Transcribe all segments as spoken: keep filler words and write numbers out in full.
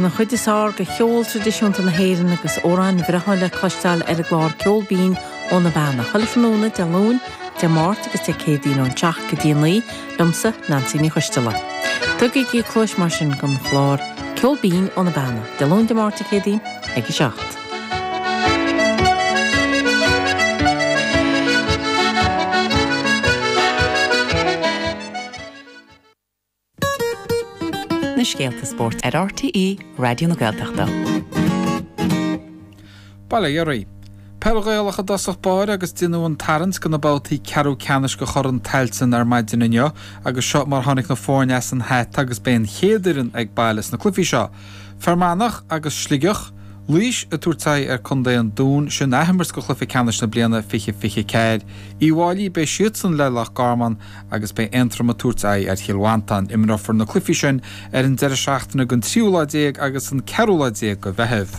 Na chuid is áir go cheol tradiisiúnta na héireann agus óráin bhreathán le costáil ar a glár ceol bín ó na bana. Chalifanúna de lún, de máirt agus de cédín ón teach go dtíon lí, lumsa Nancy ní chuisteala. Tugaigh í clúis mar sin go chlár ceol bín ó na bana. De lún de máirt a cédín ag i seacht. Na Scéalta Sport ar R T E Radio na Gaeltachta. Bala Iori. Pelgaalacha dasach báir agus duine an tarans go na bátaí cearú ceannis go chur an tailsan ar maidin inniu agus seo mar tháinig na fórneas an het agus ben chéidirin ag bailas na clufií seo. Fermanach agus sligeach Luis a túrtaí ar chundé an dún sin ahambers go chlufi ceannis na bliana fiche fiche ceir. Iwáilí be siútsan le lech garman agus be entram a túrtaí ar Hilwantan imrofar na clufií sin ar an deire seachtainna gon tríúladéag agus an ceúladéag go bheitheh.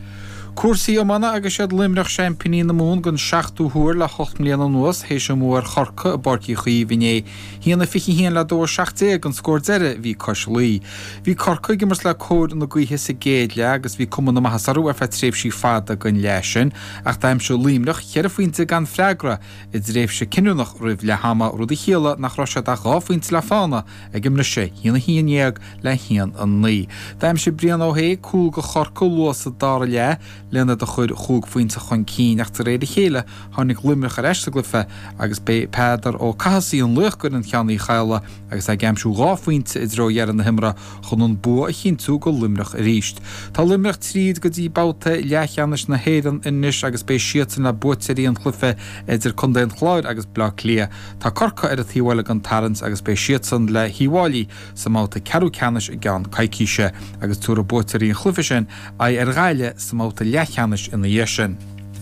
Cuasaí ómana agus siad limreach sin piní na mún gon seachtú thuair le hocht mbliana nuas hééis sem mór chorca a barcí chuí vinné. Híanana fichi hían le dóir seachtéag an scór deire bhí cos luí. Bhí corca gimmers le cód na gcuithe sa géad le agus bhí cumanna mahasarú ar fe tréimh sí fad a gon leisin ach daim seo límreach chear a faointe gan freagra i dréimh se cinúnach roimh le hama rud i chéala nach roisiad a gáfaointe le fána ag imna sé híanana híanéag le hían an ní. Daim se brian ó hé cúl go chorca luas a dára le Lena de chuir chúg faointe chun cín ach tar réidir chéile tháinig limreach ar eiste glufa agus bé pádar ó casaí an luchgur an cheannaí chaile agus a gemsú gá faointe i dro dhearan na himra chun an bu a chinú go limreach a ríist. Tá limreach tríd go dtí báta leachcheannis na héan inis agus bé siatan na buteí an chlufa idir chundé an chláir agus bla lia. Tá corca ar a tíhhaile an tarans agus bé siatan le híháilí sa máta cearú ceannis i gan caiiciise agus túra buteí an chlufa sin a ar gáile sa máta leachcheannis in na dhéisin.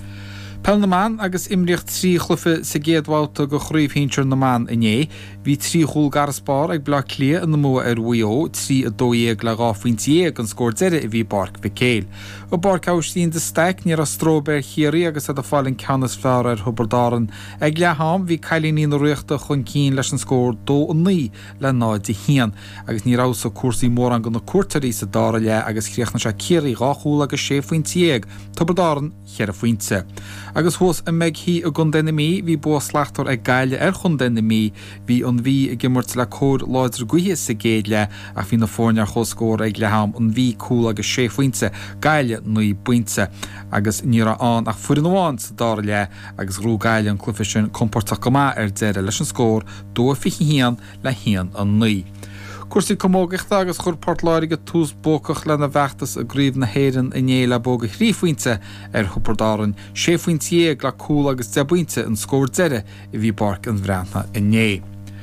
Pelnaman agus imriocht trí chlufa sa géadháilta go chríomh híntear na man inné, hí trí chúl garspár ag bla clia in na mua ar uío, trí a dóíag le gáfuintiéag an scór deire i bhí barc bhí céil. O barc áistín de steic níar a stróbeir chéirí agus a fáilin ceannas fear ar thubardáran. Ag leham hí cailíní na ruachta chun cín leis an scór dó an ní le náid i hían, agus ní rás a cuasaí mór an go na cuairtarí sa dára le agus chríochna se céirí gáchúla agus sé fuintiéag, tubardáran chear a fuinte. Agus hós a meid hí a gon denna mí hí bu sleachtar ag gaile ar chun denna mí hí an bhí a gimmart le cód láidir guithe sa géad le a hí na fórnear choscóir ag leham an bhí cúil agus sé fuinte gaile nuí buinte agus níra an ach furin amháin sa dára le agus rú gaile an clufa sin comportach go má ar deire leis an scór dó fichi hían le hían an nuí. Cuasaí comógachta agus chur portláirige tús bócach le na bheachtas a gríomh na héireann iné le bóga chríomhfuinte ar thubardáran sé fuintiéag le cúil agus de buinte an scór deire i bhí barc an bhreantna iné.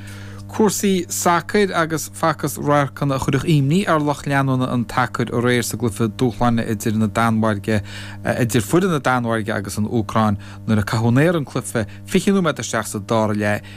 Cuasaí sacaid agus facas ráircan a chuideach imní ar lech leanúna an tacaid ó réir sa glufa dúchláine idir na Danmhairge idir fuidir na Danmhairge agus an Ucrain nuair a cathónéir an clufa fichinú me isteach sa dára le